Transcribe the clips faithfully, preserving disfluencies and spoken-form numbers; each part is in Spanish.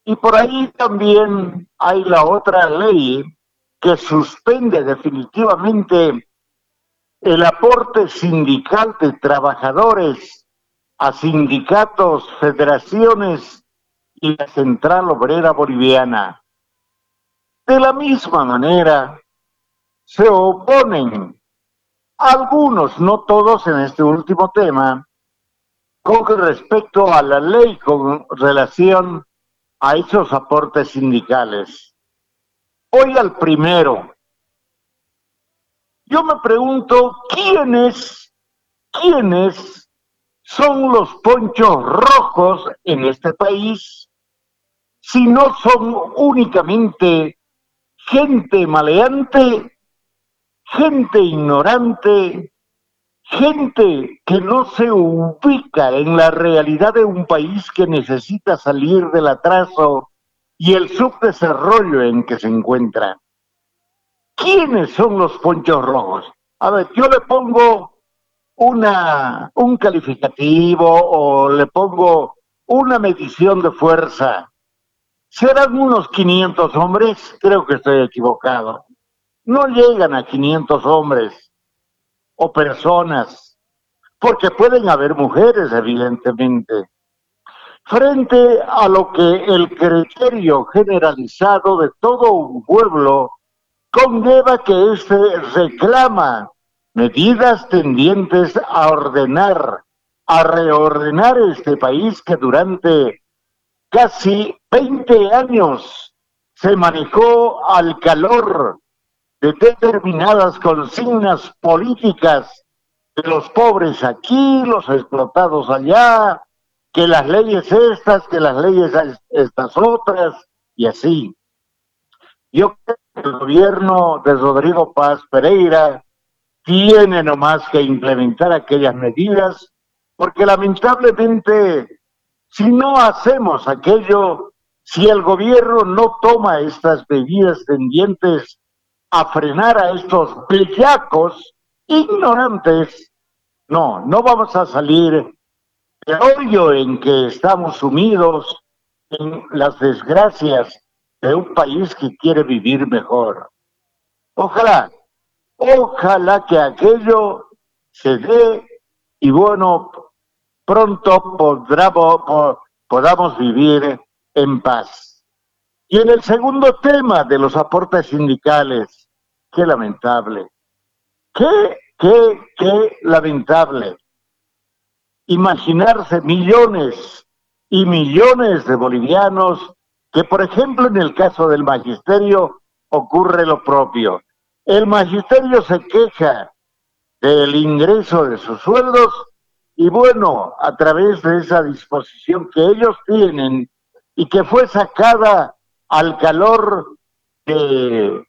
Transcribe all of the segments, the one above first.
Y por ahí también hay la otra ley que suspende definitivamente el aporte sindical de trabajadores a sindicatos, federaciones y la Central Obrera Boliviana. De la misma manera, se oponen algunos, no todos en este último tema, con respecto a la ley con relación a esos aportes sindicales. Hoy al primero, yo me pregunto quiénes, quiénes son los ponchos rojos en este país, si no son únicamente gente maleante, gente ignorante, gente que no se ubica en la realidad de un país que necesita salir del atraso y el subdesarrollo en que se encuentra. ¿Quiénes son los ponchos rojos? A ver, yo le pongo una, un calificativo o le pongo una medición de fuerza. ¿Serán unos quinientos hombres? Creo que estoy equivocado. No llegan a quinientos hombres o personas, porque pueden haber mujeres, evidentemente. Frente a lo que el criterio generalizado de todo un pueblo conlleva que éste reclama medidas tendientes a ordenar, a reordenar este país que durante casi veinte años se manejó al calor de determinadas consignas políticas de los pobres aquí, los explotados allá, que las leyes estas, que las leyes estas otras, y así. Yo creo que el gobierno de Rodrigo Paz Pereira tiene nomás que implementar aquellas medidas, porque lamentablemente, si no hacemos aquello, si el gobierno no toma estas medidas tendientes a frenar a estos bellacos ignorantes, no, no vamos a salir del hoyo en que estamos sumidos en las desgracias de un país que quiere vivir mejor. Ojalá, ojalá que aquello se dé y bueno, pronto podamos, podamos vivir en paz. Y en el segundo tema de los aportes sindicales, qué lamentable, qué, qué, qué lamentable. Imaginarse millones y millones de bolivianos que, por ejemplo, en el caso del magisterio ocurre lo propio. El magisterio se queja del ingreso de sus sueldos y bueno, a través de esa disposición que ellos tienen y que fue sacada al calor de,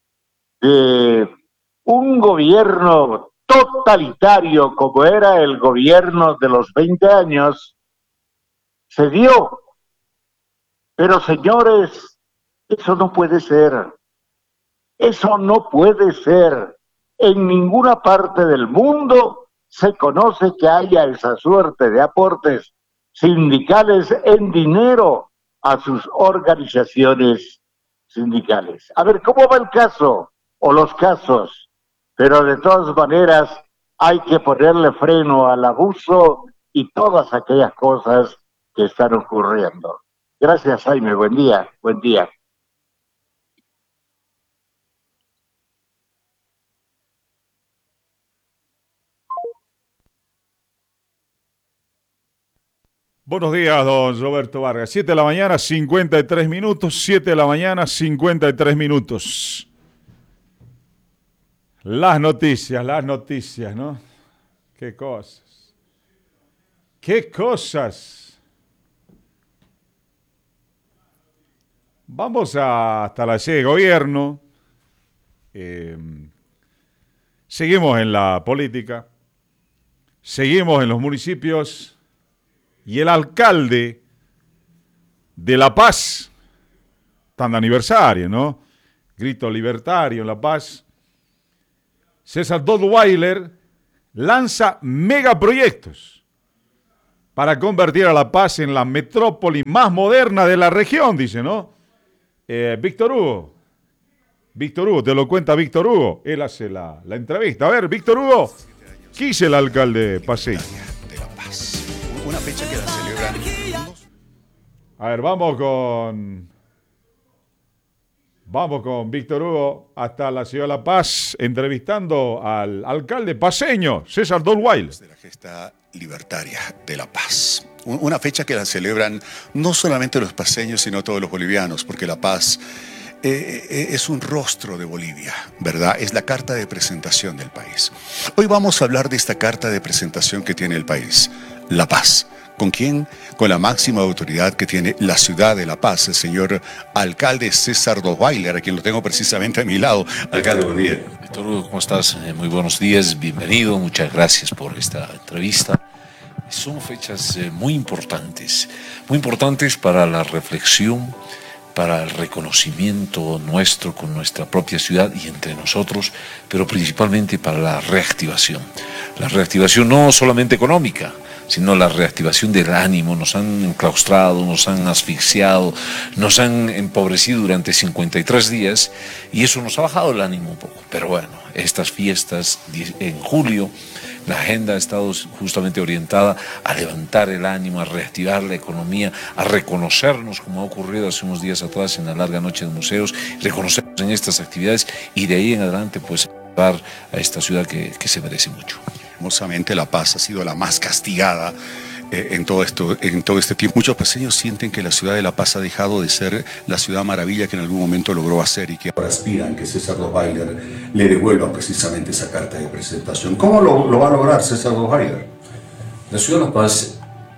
de un gobierno totalitario como era el gobierno de los veinte años, se dio. Pero señores, eso no puede ser. Eso no puede ser. En ninguna parte del mundo se conoce que haya esa suerte de aportes sindicales en dinero a sus organizaciones sindicales. A ver, ¿cómo va el caso o los casos? Pero de todas maneras hay que ponerle freno al abuso y todas aquellas cosas que están ocurriendo. Gracias, Jaime. Buen día. Buen día. Buenos días, don Roberto Vargas. Siete de la mañana, cincuenta y tres minutos. Siete de la mañana, cincuenta y tres minutos. Las noticias, las noticias, ¿no? Qué cosas. Qué cosas. Vamos a, hasta la sede de gobierno. Eh, seguimos en la política. Seguimos en los municipios. Y el alcalde de La Paz, tan de aniversario, ¿no? Grito libertario en La Paz. César Dottweiler lanza megaproyectos. para convertir a La Paz en la metrópoli más moderna de la región, dice, ¿no? Eh, Víctor Hugo. Víctor Hugo, te lo cuenta Víctor Hugo. Él hace la, la entrevista. A ver, Víctor Hugo, ¿qué dice el alcalde paceño? De La Paz. Una fecha que la celebran. A ver, vamos con... Vamos con Víctor Hugo hasta la ciudad de La Paz, entrevistando al alcalde paceño, César Dolweiler. De la gesta libertaria de La Paz. Una fecha que la celebran no solamente los paceños, sino todos los bolivianos, porque La Paz eh, es un rostro de Bolivia, ¿verdad? Es la carta de presentación del país. Hoy vamos a hablar de esta carta de presentación que tiene el país, La Paz. ¿Con quién? Con la máxima autoridad que tiene la ciudad de La Paz, el señor alcalde César Dolweiler, a quien lo tengo precisamente a mi lado. Alcalde, buen día. Víctor Hugo, ¿cómo estás? Eh, muy buenos días, bienvenido, muchas gracias por esta entrevista. Son fechas eh, muy importantes, muy importantes para la reflexión, para el reconocimiento nuestro con nuestra propia ciudad y entre nosotros, pero principalmente para la reactivación. La reactivación no solamente económica, sino la reactivación del ánimo. Nos han enclaustrado, nos han asfixiado, nos han empobrecido durante cincuenta y tres días y eso nos ha bajado el ánimo un poco. Pero bueno, estas fiestas en julio, la agenda ha estado justamente orientada a levantar el ánimo, a reactivar la economía, a reconocernos, como ha ocurrido hace unos días atrás en la larga noche de museos, reconocernos en estas actividades y de ahí en adelante pues ayudar a esta ciudad que, que se merece mucho. Hermosamente, La Paz ha sido la más castigada eh, en, todo esto, en todo este tiempo. Muchos paceños sienten que la ciudad de La Paz ha dejado de ser la ciudad maravilla que en algún momento logró hacer y que ahora aspiran que César Dolweiler le devuelva precisamente esa carta de presentación. ¿Cómo lo, lo va a lograr César Dolweiler? La ciudad de La Paz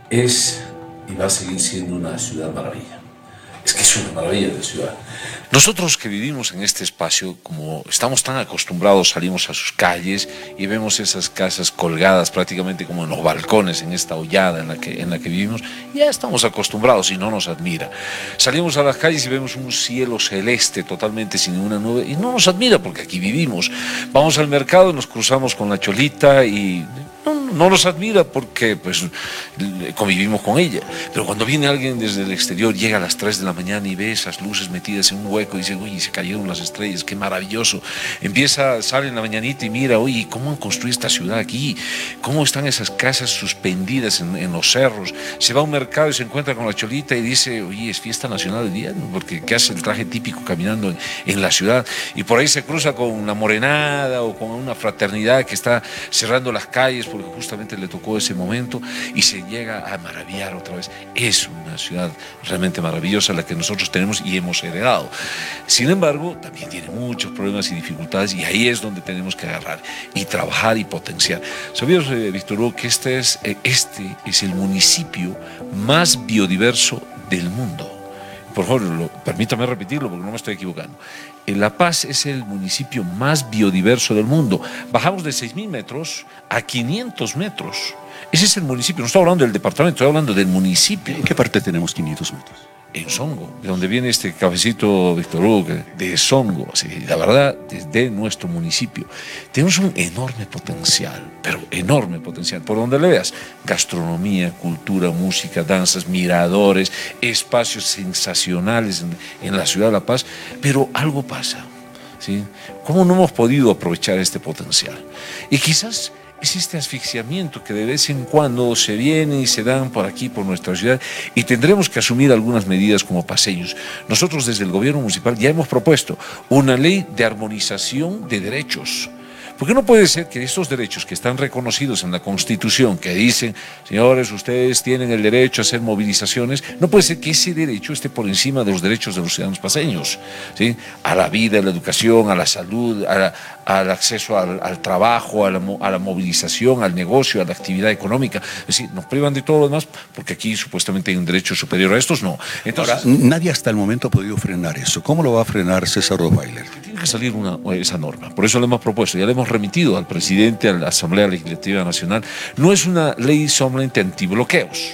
es y va a seguir siendo una ciudad maravilla. Es que es una maravilla de ciudad. Nosotros que vivimos en este espacio, como estamos tan acostumbrados, salimos a sus calles y vemos esas casas colgadas prácticamente como en los balcones, en esta hollada en la que, en la que vivimos, ya estamos acostumbrados y no nos admira. Salimos a las calles y vemos un cielo celeste totalmente sin ninguna nube y no nos admira porque aquí vivimos. Vamos al mercado y nos cruzamos con la cholita y no, no nos admira porque pues convivimos con ella. Pero cuando viene alguien desde el exterior, llega a las tres de la mañana y ve esas luces metidas en un hueco y dice, uy, se cayeron las estrellas, qué maravilloso. Empieza, sale en la mañanita y mira, oye, ¿cómo han construido esta ciudad aquí? ¿Cómo están esas casas suspendidas en, en los cerros? Se va a un mercado y se encuentra con la cholita y dice, oye, es fiesta nacional el día, ¿no? Porque ¿qué hace el traje típico caminando en, en la ciudad? Y por ahí se cruza con una morenada o con una fraternidad que está cerrando las calles porque justamente le tocó ese momento y se llega a maravillar otra vez. Es una ciudad realmente maravillosa la que nosotros tenemos y hemos heredado. Sin embargo, también tiene muchos problemas y dificultades y ahí es donde tenemos que agarrar y trabajar y potenciar. ¿Sabías, eh, Víctor Hugo, que este es, eh, este es el municipio más biodiverso del mundo? Por favor, lo, permítame repetirlo porque no me estoy equivocando. La Paz es el municipio más biodiverso del mundo. Bajamos de seis mil metros a quinientos metros. Ese es el municipio, no estoy hablando del departamento, estoy hablando del municipio. ¿En qué parte tenemos quinientos metros? En Songo, de donde viene este cafecito, Víctor Hugo, de Songo, así, la verdad, desde nuestro municipio. Tenemos un enorme potencial, pero enorme potencial, por donde le veas, gastronomía, cultura, música, danzas, miradores, espacios sensacionales en, en la ciudad de La Paz, pero algo pasa, ¿sí? ¿Cómo no hemos podido aprovechar este potencial? Y quizás es este asfixiamiento que de vez en cuando se viene y se dan por aquí, por nuestra ciudad, y tendremos que asumir algunas medidas como paceños. Nosotros desde el gobierno municipal ya hemos propuesto una ley de armonización de derechos. Porque no puede ser que estos derechos que están reconocidos en la Constitución, que dicen, señores, ustedes tienen el derecho a hacer movilizaciones, no puede ser que ese derecho esté por encima de los derechos de los ciudadanos paceños, ¿sí? A la vida, a la educación, a la salud, a la, al acceso al, al trabajo, a la, a la movilización, al negocio, a la actividad económica. Es decir, nos privan de todo lo demás porque aquí supuestamente hay un derecho superior a estos, no. Entonces, ahora, nadie hasta el momento ha podido frenar eso. ¿Cómo lo va a frenar César Dolweiler? Tiene que salir una, esa norma. Por eso lo hemos propuesto, ya le hemos remitido al presidente, a la Asamblea Legislativa Nacional. No es una ley solamente antibloqueos,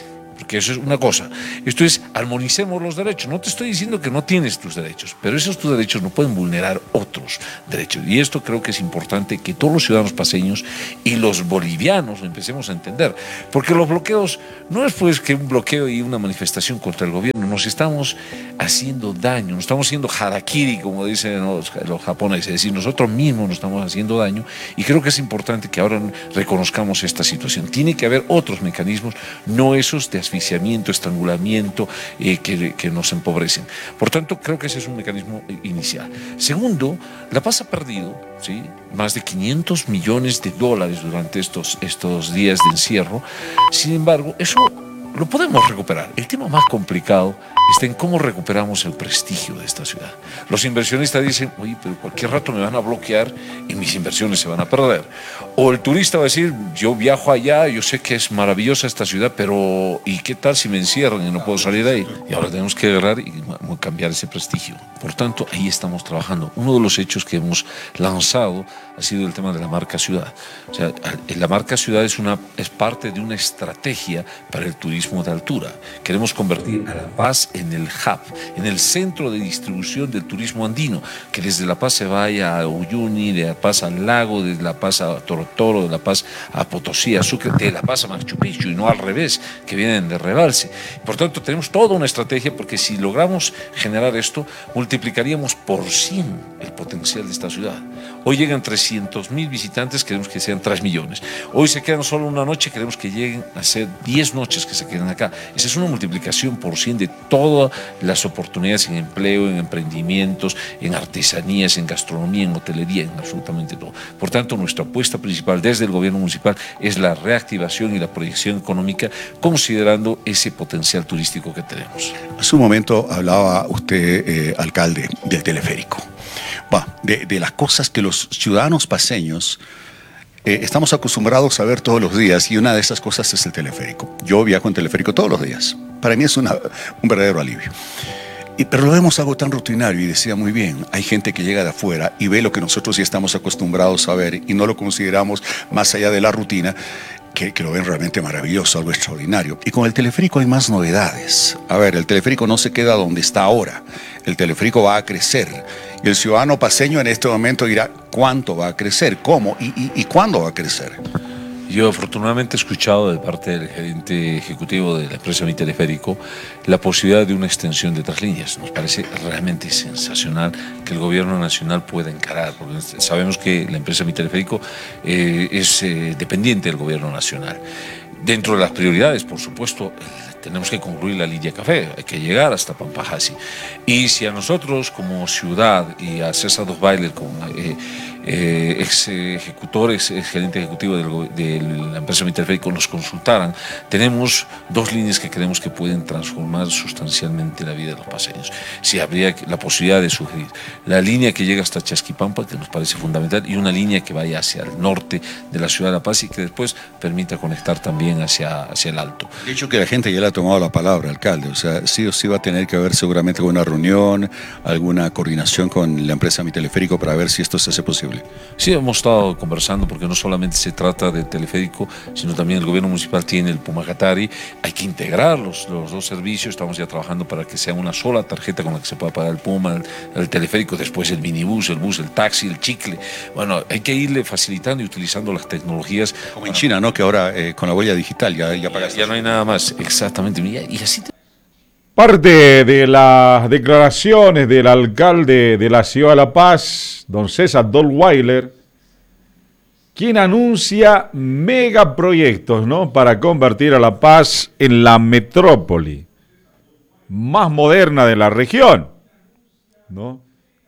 porque eso es una cosa. Esto es, armonicemos los derechos. No te estoy diciendo que no tienes tus derechos, pero esos tus derechos no pueden vulnerar otros derechos. Y esto creo que es importante que todos los ciudadanos paseños y los bolivianos lo empecemos a entender, porque los bloqueos no es pues que un bloqueo y una manifestación contra el gobierno, nos estamos haciendo daño, nos estamos haciendo harakiri, como dicen los, los japoneses, es decir, nosotros mismos nos estamos haciendo daño, y creo que es importante que ahora reconozcamos esta situación. Tiene que haber otros mecanismos, no esos de asfixiamiento, estrangulamiento, eh, que, que nos empobrecen. Por tanto, creo que ese es un mecanismo inicial. Segundo, La Paz ha perdido, ¿sí?, más de quinientos millones de dólares durante estos, estos días de encierro. Sin embargo, eso lo podemos recuperar. El tema más complicado está en cómo recuperamos el prestigio de esta ciudad. Los inversionistas dicen, oye, pero cualquier rato me van a bloquear y mis inversiones se van a perder. O el turista va a decir, yo viajo allá, yo sé que es maravillosa esta ciudad, pero ¿y qué tal si me encierran y no puedo salir de ahí? Y ahora tenemos que agarrar y cambiar ese prestigio. Por tanto, ahí estamos trabajando. Uno de los hechos que hemos lanzado ha sido el tema de la marca ciudad. O sea, la marca ciudad es, una, es parte de una estrategia para el turismo de altura. Queremos convertir a La Paz en el hub, en el centro de distribución del turismo andino, que desde La Paz se vaya a Uyuni, de La Paz al lago, de La Paz a Toro Toro, de La Paz a Potosí, a Sucre, de La Paz a Machu Picchu, y no al revés, que vienen de rebalse. Por tanto, tenemos toda una estrategia, porque si logramos generar esto, multiplicaríamos por cien el potencial de esta ciudad. Hoy llegan trescientos mil visitantes, queremos que sean tres millones. Hoy se quedan solo una noche, queremos que lleguen a ser diez noches que se queden acá. Esa es una multiplicación por cien de todas las oportunidades en empleo, en emprendimientos, en artesanías, en gastronomía, en hotelería, en absolutamente todo. Por tanto, nuestra apuesta principal desde el gobierno municipal es la reactivación y la proyección económica, considerando ese potencial turístico que tenemos. Hace un momento hablaba usted, eh, alcalde, del teleférico. Va, de, de las cosas que los ciudadanos paseños eh, estamos acostumbrados a ver todos los días, y una de esas cosas es el teleférico. Yo viajo en teleférico todos los días. Para mí es una, un verdadero alivio. Y, pero lo vemos algo tan rutinario, y decía muy bien, hay gente que llega de afuera y ve lo que nosotros ya estamos acostumbrados a ver y no lo consideramos más allá de la rutina, que, que lo ven realmente maravilloso, algo extraordinario. Y con el teleférico hay más novedades. A ver, el teleférico no se queda donde está ahora, el teleférico va a crecer. Y el ciudadano paseño en este momento dirá, ¿cuánto va a crecer? ¿Cómo? ¿Y, y, y cuándo va a crecer? Yo afortunadamente he escuchado de parte del gerente ejecutivo de la empresa Mi Teleférico la posibilidad de una extensión de otras líneas. Nos parece realmente sensacional que el gobierno nacional pueda encarar, porque sabemos que la empresa Mi Teleférico eh, es eh, dependiente del gobierno nacional. Dentro de las prioridades, por supuesto, tenemos que concluir la línea café, hay que llegar hasta Pampajasi. Y si a nosotros como ciudad, y a César Dosweiler como eh, eh, ex ejecutor, ex, ex gerente ejecutivo del, de la empresa Mi Teleférico, nos consultaran, tenemos dos líneas que creemos que pueden transformar sustancialmente la vida de los paseños. Si habría la posibilidad de sugerir la línea que llega hasta Chasquipampa, que nos parece fundamental, y una línea que vaya hacia el norte de la ciudad de La Paz y que después permita conectar también hacia, hacia el Alto. De hecho, que la gente ya le ha tomado la palabra, alcalde. O sea, sí o sí va a tener que haber seguramente una reunión, alguna coordinación con la empresa Mi Teleférico para ver si esto se hace posible. Sí, hemos estado conversando, porque no solamente se trata de teleférico, sino también el gobierno municipal tiene el Pumagatari. Hay que integrar los, los dos servicios. Estamos ya trabajando para que sea una sola tarjeta con la que se pueda pagar el Puma, el, el teleférico, después el minibús, el bus, el taxi, el chicle. Bueno, hay que irle facilitando y utilizando las tecnologías. Como en China, ¿no? Que ahora eh, con la huella digital ya, ya pagas. Ya no hay nada más, exactamente. Y así te... Parte de las declaraciones del alcalde de la ciudad de La Paz, don César Dosweiler, quien anuncia megaproyectos, ¿no?, para convertir a La Paz en la metrópoli más moderna de la región, ¿no?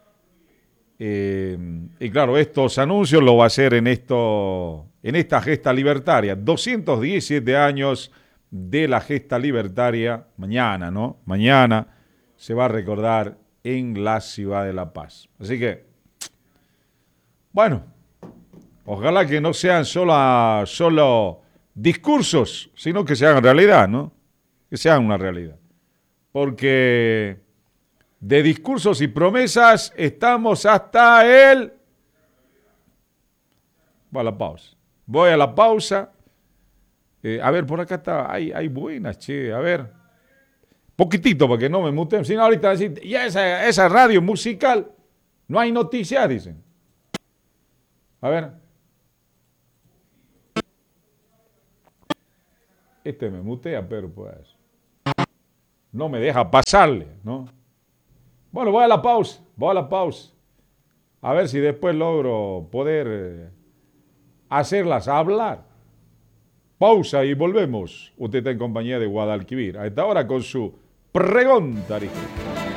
Eh, y claro, estos anuncios lo va a hacer en, esto, en esta gesta libertaria, doscientos diecisiete años de la gesta libertaria, mañana, ¿no? Mañana se va a recordar en la ciudad de La Paz. Así que, bueno, ojalá que no sean solo, solo discursos, sino que se hagan realidad, ¿no? Que sean una realidad. Porque de discursos y promesas estamos hasta el... Voy a la pausa. Voy a la pausa. Eh, a ver, por acá está, hay, hay buenas, che, a ver. Poquitito para que no me muten, si no ahorita decir, ya esa, esa radio musical, no hay noticias, dicen. A ver. Este me mutea, pero pues no me deja pasarle, ¿no? Bueno, voy a la pausa, voy a la pausa. A ver si después logro poder eh, hacerlas hablar. Pausa y volvemos. Usted está en compañía de Guadalquivir. A esta hora con su pregunta, Ariel.